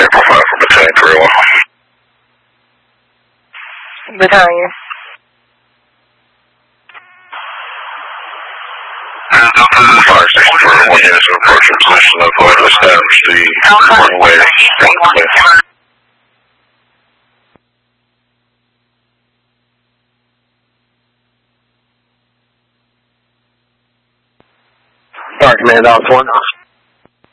April 5 for Battalion 301. Battalion. Fire station for 1 unit to approach your position. Go ahead and establish the runway 1 clear. Fire Command, Dallas 1.